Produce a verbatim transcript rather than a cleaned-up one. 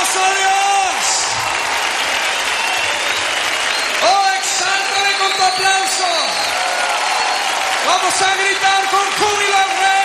aplauso a Dios. Oh, exáltale con tu aplauso. Vamos a gritar con júbilo al Rey.